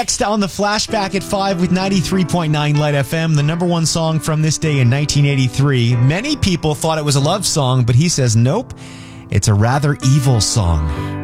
Next on the Flashback at 5 with 93.9 Light FM, the number one song from this day in 1983. Many people thought it was a love song, but he says nope, it's a rather evil song.